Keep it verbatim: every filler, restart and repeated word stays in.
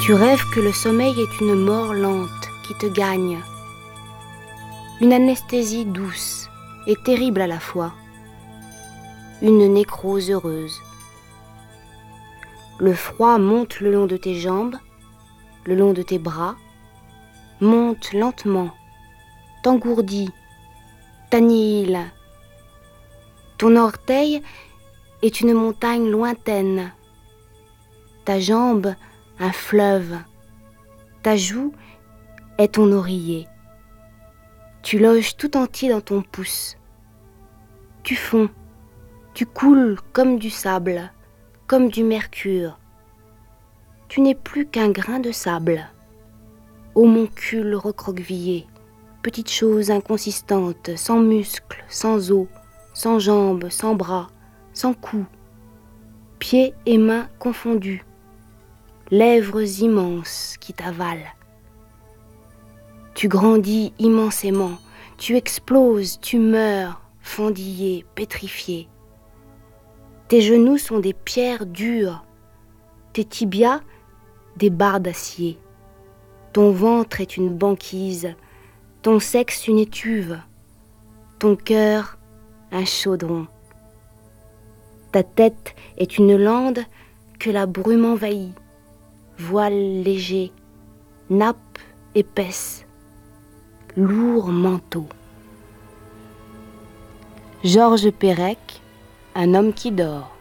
Tu rêves que le sommeil est une mort lente qui te gagne, une anesthésie douce et terrible à la fois, une nécrose heureuse. Le froid monte le long de tes jambes, le long de tes bras, monte lentement, t'engourdit, t'annihile. Ton orteil est une montagne lointaine, ta jambe un fleuve, ta joue est ton oreiller. Tu loges tout entier dans ton pouce. Tu fonds, tu coules comme du sable, comme du mercure. Tu n'es plus qu'un grain de sable, homoncule recroquevillé, petite chose inconsistante, sans muscles, sans os, sans jambes, sans bras, sans cou, pieds et mains confondus, lèvres immenses qui t'avalent. Tu grandis immensément, tu exploses, tu meurs, fendillé, pétrifié. Tes genoux sont des pierres dures, tes tibias des barres d'acier. Ton ventre est une banquise, ton sexe une étuve, ton cœur un chaudron. Ta tête est une lande que la brume envahit, voile léger, nappe épaisse, lourd manteau. Georges Perec, Un homme qui dort.